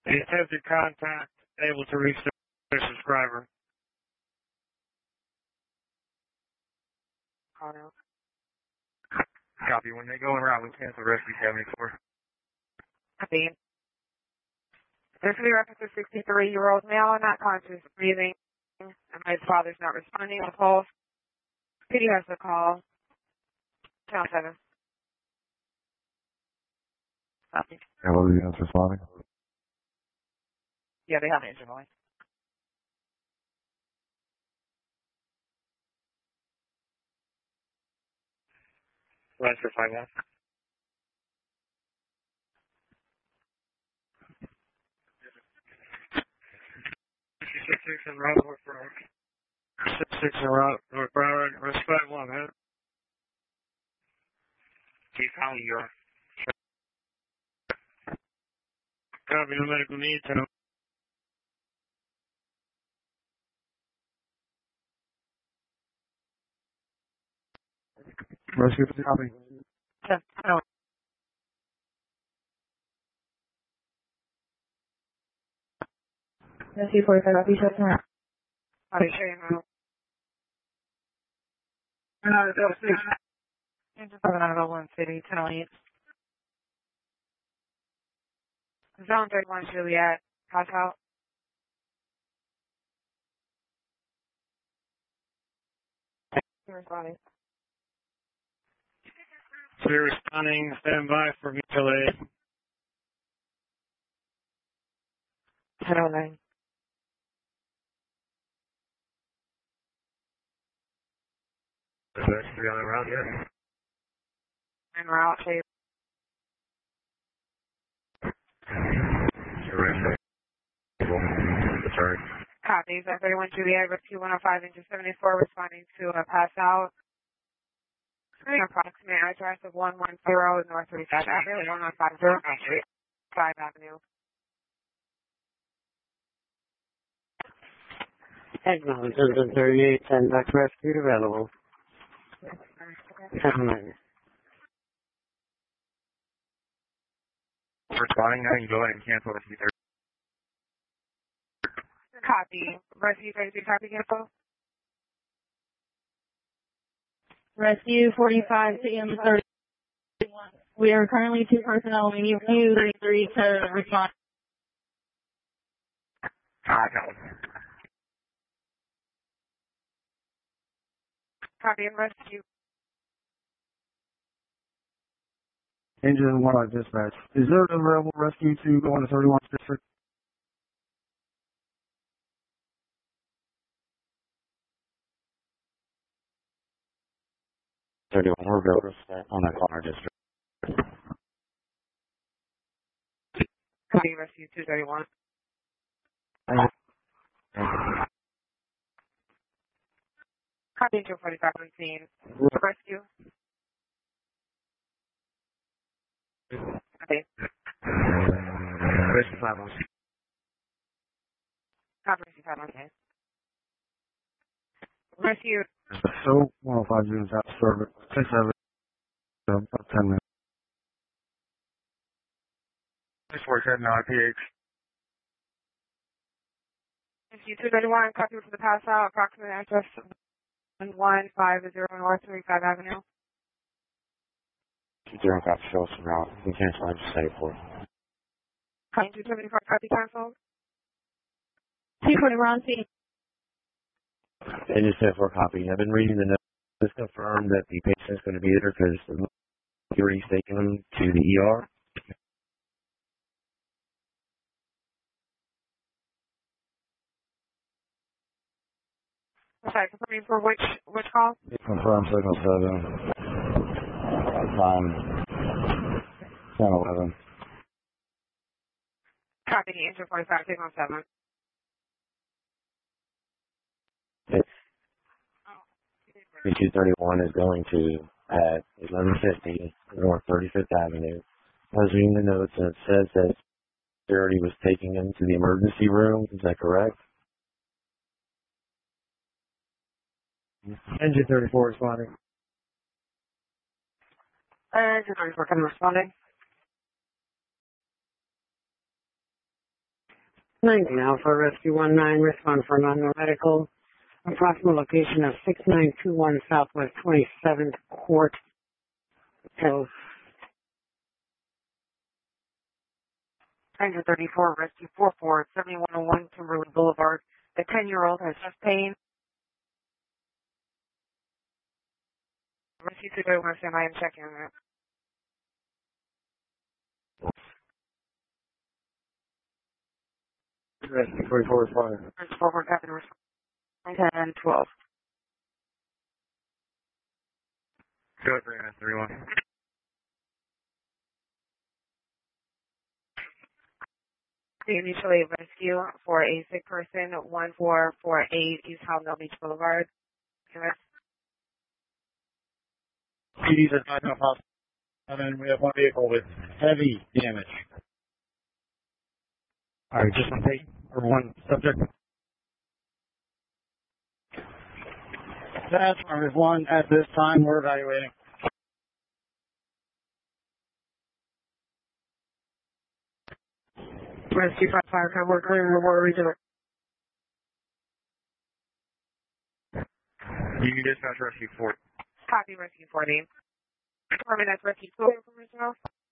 The attempted contact able to reach their subscriber. Copy. When they go en route, we cancel rescue 74. Copy. There should be reference to 63-year-old male, not conscious, breathing, and my father's not responding on calls. PD has the call. Channel 7. Copy. Hello, the units responding? Yeah, they have an engine line. Lines for 5-1. 66 en route North Broward. 66 en route North Broward. Respect 1, man. Keep calling you. Copy, no medical needs. Rescue, copy. Rescue 45, copy, shut down. Copy, sure you know. Engine 7 out of 1 City, 1008. Zone 31, Juliet. Pass out. Responding. So you're responding, stand by for mutual aid. 1009. Is there 3 on the route yet? En route, shape. Surrender. Return. Copy. Zone 31, Juliet. Rescue 105, engine 74, responding to a pass out. Approximate address of 110 North 35th Avenue, 1150 5 Avenue. Acknowledge 38, and back rescue available. 7 Responding now, you go ahead and cancel rescue 30. Copy. Rescue 33, copy, cancel. Rescue 45 to M31. We are currently 2 personnel. We need you 33 to respond. No. Copy and rescue. Engine 1 on dispatch. Is there an available rescue to go into 31 district? We're available on that corner district. Copy rescue 231. Copy engine 45 on scene. Rescue. Copy. Rescue 5 on. Copy rescue 5 on scene. Rescue. So, 105 units out of service. 6-7. About 10 minutes. 647 now, PH. Rescue 231, copy for the pass out, approximate address 1150 North 35 Avenue. 0 copy, show us from route. We cancel, I just say it for it. Copy 274, copy canceled. 240, we're on scene. And just said for a copy. I've been reading the notes. Just confirmed that the patient's going to be there because the security's taking them to the ER. Sorry, confirming for which call? Confirm signal 7. Time 10-11. Copy engine 45, signal 7. The 231 is going to at 1150 North 35th Avenue. I was reading the notes and it says that security was taking him to the emergency room. Is that correct? Engine 34 responding. Engine 34 coming responding. 19 Alpha Rescue 19, respond for non-medical. Approximate location of 6921 Southwest 27th Court. Hills. Ranger 34, Rescue 44, 7101 Kimberly Boulevard. The 10-year-old has chest pain. Rescue 231, stand by and check in. Rescue 44 is fine. Rescue 44, copy the response. 10, 12. Go ahead, 3931. The initially rescue for a sick person, 1448 East Hallandale Beach Boulevard. PD's at 9 Hospital, and then we have one vehicle with heavy damage. All right, just one patient or one subject. That's one at this time. We're evaluating. Rescue 55, we're clearing reward regional. You can dispatch Rescue 4. Copy Rescue 40. Department, that's Rescue 4 from regional.